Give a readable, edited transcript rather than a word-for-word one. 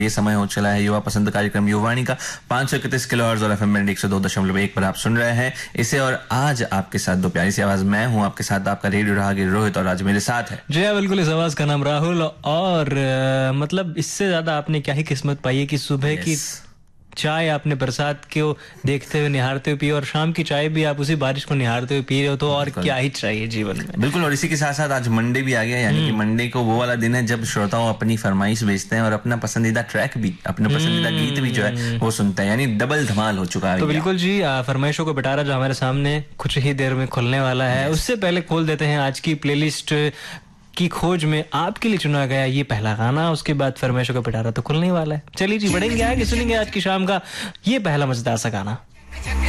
ये समय हो चला है युवा पसंद कार्यक्रम युवाणी का 531 किलोहर्ट्ज़ और एफएम बैंड 102.1 पर आप सुन रहे हैं इसे। और आज आपके साथ दो प्यारी सी आवाज, मैं हूं आपके साथ आपका रेडियो राहगीर रोहित, और आज मेरे साथ है जी हाँ, बिल्कुल इस आवाज का नाम राहुल। और मतलब इससे ज्यादा आपने क्या ही किस्मत पाई है कि सुबह की चाय आपने बरसात को देखते हुए निहारते हुए पी, और शाम की चाय भी आप उसी बारिश को निहारते हुए पी रहे हो, तो और क्या ही चाहिए जीवन में। बिल्कुल। और इसी के साथ साथ आज मंडे भी आ गया, यानी कि मंडे को वो वाला दिन है जब श्रोताओं अपनी फरमाइश भेजते हैं और अपना पसंदीदा ट्रैक भी, अपना पसंदीदा गीत भी जो है वो सुनते हैं, यानी डबल धमाल हो चुका है। तो बिल्कुल जी, फरमाइशों को पिटारा जो हमारे सामने कुछ ही देर में खुलने वाला है, उससे पहले खोल देते हैं आज की प्लेलिस्ट की खोज में आपके लिए चुना गया ये पहला गाना। उसके बाद फरमाइशों का पिटारा तो खुलने वाला है। चलिए जी, बढ़ेंगे आगे, सुनेंगे आज की शाम का ये पहला मजेदार सा गाना।